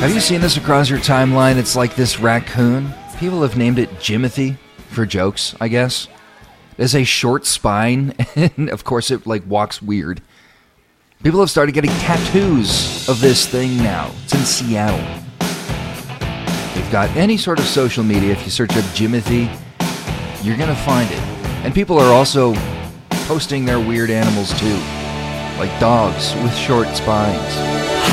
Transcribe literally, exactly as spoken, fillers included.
Have you seen this across your timeline? It's like this raccoon. People have named it Jimothy for jokes, I guess. It has a short spine, and of course it like walks weird. People have started getting tattoos of this thing now. It's in Seattle. They've got any sort of social media. If you search up Jimothy, you're going to find it. And people are also posting their weird animals too, like dogs with short spines.